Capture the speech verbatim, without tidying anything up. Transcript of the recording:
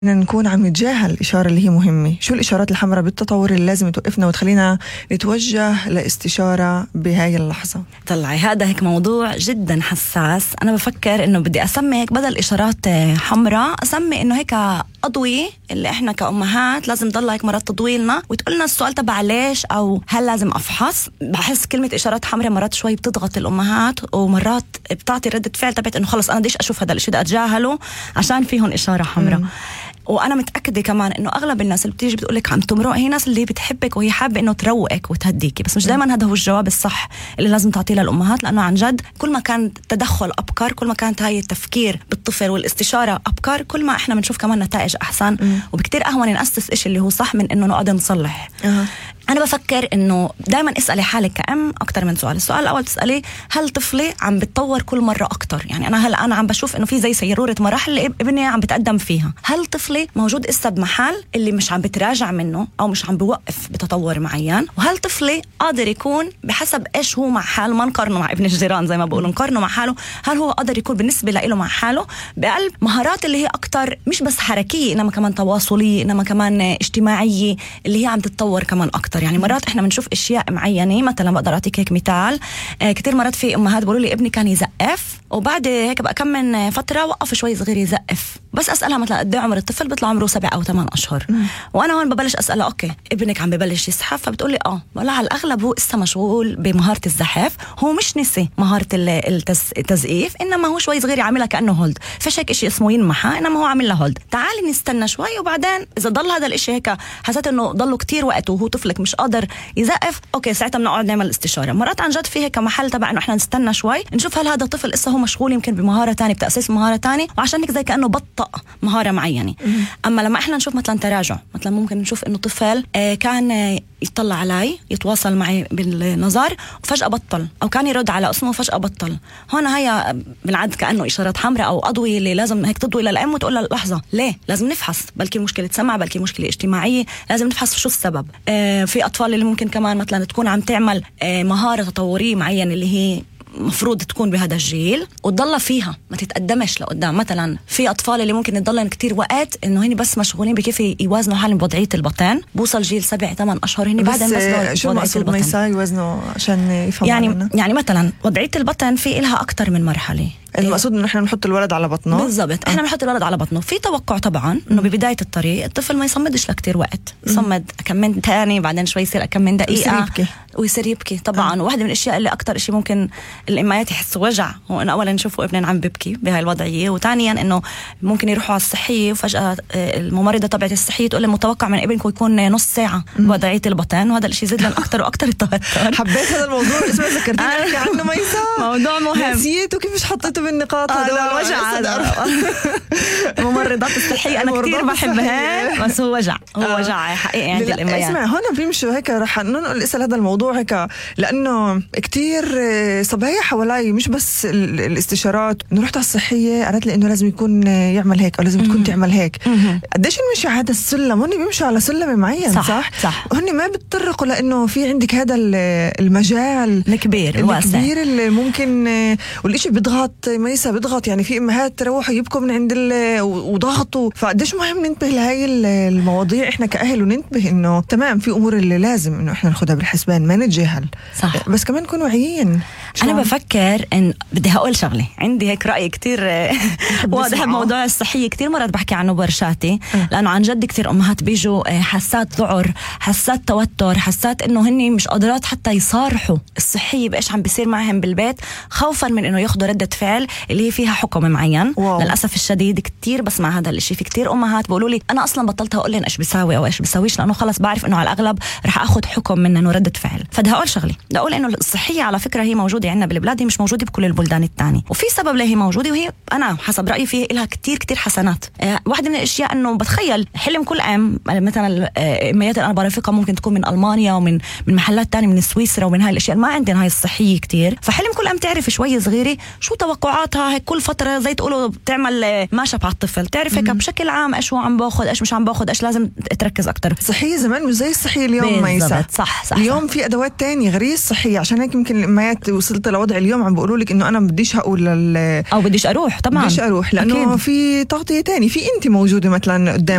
نكون عم نتجاهل الإشارة اللي هي مهمة. شو الإشارات الحمراء بالتطور اللي لازم توقفنا وتخلينا نتوجه لاستشارة بهاي اللحظة؟ طلعي هذا هيك موضوع جدا حساس. أنا بفكر إنه بدي أسمي هيك بدل إشارات حمراء أسمي إنه هيك أضوية اللي إحنا كأمهات لازم ضلها هيك مرات تضويلنا وتقولنا السؤال تبع ليش أو هل لازم أفحص. بحس كلمة إشارات حمراء مرات شوي بتضغط الأمهات ومرات بتعطي ردة فعل تبعت إنه خلص أنا بديش أشوف هذا الإشي ده أتجاهله عشان فيهن إشارة حمراء. وانا متاكده كمان انه اغلب الناس اللي بتيجي بتقولك عم تمرق هي ناس اللي بتحبك وهي حابه انه تروقك وتهديكي، بس مش دائما هذا هو الجواب الصح اللي لازم تعطيه للامهات، لانه عن جد كل ما كان تدخل ابكر، كل ما كانت هاي التفكير بالطفل والاستشاره ابكر، كل ما احنا بنشوف كمان نتائج احسن. م. وبكتير اهون ناسس إشي اللي هو صح من انه نقعد نصلح. أه. أنا بفكر إنه دائما اسألي حالك كأم أكتر من سؤال. السؤال الأول تسألي هل طفلي عم بتطور كل مرة أكتر؟ يعني أنا هل أنا عم بشوف إنه في زي سيرورة مراحل اللي ابني عم بتقدم فيها، هل طفلي موجود إسا بمحل اللي مش عم بتراجع منه أو مش عم بوقف بتطور معين؟ وهل طفلي قادر يكون بحسب إيش هو مع حاله، ما نقارنه مع ابن الجيران زي ما بقولوا، نقارنه مع حاله، هل هو قادر يكون بالنسبة له مع حاله بقلب مهارات اللي هي أكتر مش بس حركية إنما كمان تواصلية، إنما كمان اجتماعية اللي هي عم تتطور كمان أكتر. يعني مرات إحنا بنشوف اشياء معينه، مثلا بقدر اعطيك هيك مثال. آه كتير مرات في امهات بيقولوا لي ابني كان يزقف وبعد هيك بقى كم من فتره وقف شوي صغير يزقف، بس اسالها مثلا قد ايه عمر الطفل، بيطلع عمره سبع او ثمان اشهر. م. وانا هون ببلش اسالها اوكي ابنك عم ببلش يزحف، فبتقول لي اه ولا على الاغلب هو لسه مشغول بمهاره الزحف، هو مش نسي مهاره التزقيف، انما هو شوي صغير يعملها كانه هولد، فيش هيك شيء اسمه ينمحى، انما هو عامل له هولد. تعالي نستنى شوي وبعدين اذا ضل هذا الاشي هيك حسيت انه ضله كتير وقت وهو طفلك مش قادر يزقف، اوكي ساعتها بنقعد نعمل استشاره. مرات عن جد في هيك محل تبع انه احنا نستنى شوي نشوف هل هذا الطفل لسه هو مشغول يمكن بمهاره تانية، بتاسيس مهاره تانية، وعشان هيك زي كانه بطأ مهاره معينه. اما لما احنا نشوف مثلا تراجع، مثلا ممكن نشوف انه طفل آه كان آه يطلع علي يتواصل معي بالنظر وفجأة بطل، أو كان يرد على اسمه وفجأة بطل، هون هيا بنعد كأنه إشارات حمراء أو أضوية اللي لازم هيك تضوي للأم وتقول لها لحظة ليه، لازم نفحص، بلكي مشكلة سمع، بلكي مشكلة اجتماعية، لازم نفحص شو السبب. آه في أطفال اللي ممكن كمان مثلا تكون عم تعمل آه مهارة تطورية معينة اللي هي مفروض تكون بهذا الجيل وتضل فيها ما تتقدمش لقدام. مثلا في أطفال اللي ممكن يضلن كتير وقت إنه هني بس مشغولين بكيف يوازنوا حالهم بوضعية البطن، بوصل جيل سبع ثمان أشهر هني بعدين بس شو مقصود ما يساوي يوازنوا عشان يفهموا يعني علينا؟ يعني مثلا وضعية البطن في إلها أكتر من مرحلة. المقصود انه احنا بنحط الولد على بطنه. بالضبط. احنا بنحط الولد على بطنه. في توقع طبعا انه ببدايه الطريق الطفل ما يصمدش لكتير وقت، يصمد كم من ثاني بعدين شوي يصير كم من دقيقه ويصير يبكي ويصير يبكي طبعا. أه. وواحده من الاشياء اللي اكثر شيء ممكن الامهات يحسوا وجع هو انه اولا نشوفوا ابننا عم ببكي بهاي الوضعيه، وثانيا انه ممكن يروحوا على الصحيه وفجاه الممرضه تبعت الصحيه تقول لهم متوقع من ابنكم يكون نص ساعه بوضعيه البطن، وهذا الشيء يزيد لهم اكثر واكثر التوتر. حبيت هذا الموضوع اسمه ذكرتيني نحكي عنه ميسا، موضوع مهم نسيته كيفش حطيته بالنقاط. هذا وجع ممرضات الصحية أنا كتير بحبها، بس هو وجع، هو آه. وجع حقيقي عند الأميات. اسمع هون بيمشوا هيك رح ننقل اسأل هذا الموضوع هيك، لأنه كتير صبايا حوالي مش بس الاستشارات إنه رحت على الصحية قالت لي إنه لازم يكون يعمل هيك أو لازم تكون تعمل هيك. قديش نمشي على هذا السلم؟ هن بيمشوا على سلم معين. صح صح, صح. هن ما بتطرقوا لأنه في عندك هذا المجال الكبير الواسع الكبير اللي ممكن، والإشي بيضغط ميسا بيضغط، يعني في امهات تروحوا يبكوا من عند وضغطوا. فقديش مهم ننتبه لهي المواضيع احنا كأهل، وننتبه انه تمام في امور اللي لازم انه احنا ناخدها بالحسبان، ما نتجاهل. صح. بس كمان نكون واعيين. انا بفكر ان بدي هقول شغله، عندي هيك راي كتير واضح بموضوع الصحيه، كتير مرات بحكي عنه برشاتي، لانه عن جد كتير امهات بيجوا حسات ذعر، حسات توتر، حسات انه هني مش قادرات حتى يصارحوا الصحيه بايش عم بيصير معهم بالبيت، خوفا من انه ياخذوا رده فعل اللي هي فيها حكم معين. واو. للاسف الشديد كتير بسمع هذا الشيء، في كتير امهات بيقولوا لي انا اصلا بطلت اقول لهم ايش بيساوي او ايش بيساويش، لانه خلص بعرف انه على الاغلب رح اخذ حكم منه ورده فعل. فده اقول شغله، بدي اقول انه الصحيه على فكره هي موجوده عندنا بالبلاد، هي مش موجوده بكل البلدان الثانيه، وفي سبب ليه هي موجوده، وهي انا حسب رايي فيها لها كتير كتير حسنات. أه واحده من الاشياء انه بتخيل حلم كل ام، مثلا الاميات اللي انا برافقها ممكن تكون من المانيا ومن من محلات ثانيه من سويسرا ومن هاي الاشياء ما عندنا هاي الصحيه كتير، فحلم كل ام تعرف شوي صغيره شو توقعات توقعاتها هيك كل فتره زي تقولوا بتعمل ماشب على الطفل، تعرف هيك بشكل عام ايش هو عم باخذ ايش مش عم باخذ ايش لازم تركز اكتر. صحيه زمان مش زي الصحيه اليوم ميسا. صح صح اليوم صح. في ادوات تانية غير الصحيه، عشان هيك يمكن الامهات وصلت لوضع اليوم عم بيقولوا لك انه انا بديش هقول لل او بديش اروح طبعا بديش اروح لانه أكيد. في تغطيه تاني، في انت موجوده مثلا قدام